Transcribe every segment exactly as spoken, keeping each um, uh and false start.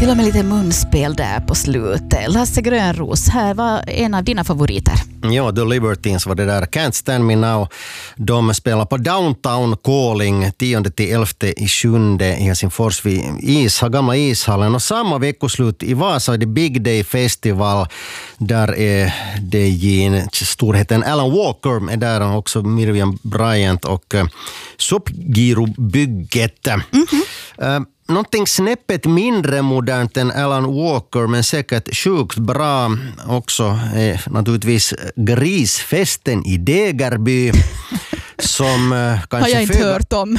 Till och med lite munspel där på slutet. Lasse Grönros, här var en av dina favoriter. Ja, The Libertines var det där. Can't Stand Me Now. De spelar på Downtown Calling tionde till elfte i sjunde i Helsingfors vid is, gamla ishallen. Och samma veckoslut i Vasa är det Big Day Festival. Där är det i storheten Alan Walker är där, och också Miriam Bryant och uh, Soppgirobygget. Mm-hmm. Uh, Någonting snäppet mindre modernt än Alan Walker, men säkert sjukt bra också, är naturligtvis Grisfesten i Degerby. Som uh, kanske har jag inte föga, hört om.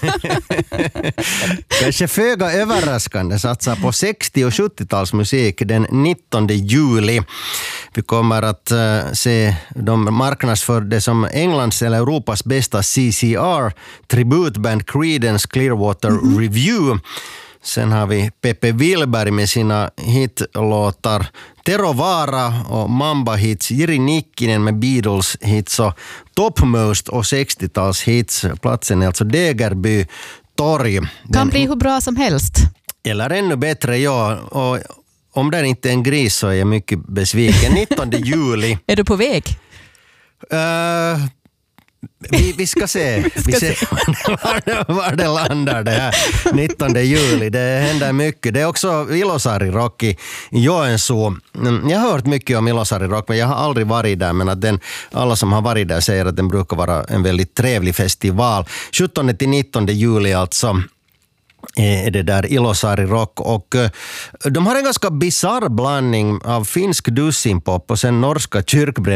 kanske föga överraskande satsar på sextio- och sjuttiotalsmusik den nittonde juli. Vi kommer att uh, se de marknadsför det som Englands eller Europas bästa C C R, tributband Creedence Clearwater mm-hmm. Review. Sen har vi Peppe Wilberg med sina hitlåtar Tero Vaara och Mamba-hits, Jiri Nikkinen med Beatles-hits och Topmost och sextiotalshits. Platsen är alltså Degerby torg. Kan Den, bli hur bra som helst. Eller ännu bättre, ja. Och om det inte är en gris så är jag mycket besviken. nittonde juli. Är du på väg? Uh, vi, vi ska se, vi ska ser se. var, var det landar det här nittonde juli. Det händer mycket. Det är också Ilosari Rock i Joensuu. Jag har hört mycket om Ilosari Rock, men jag har aldrig varit där. Men att den, alla som har varit där säger att den brukar vara en väldigt trevlig festival. sjuttonde till nittonde juli alltså är det där Ilosari Rock, och de har en ganska bizarr blandning av finsk dussinpop och sen norska kyrkbränn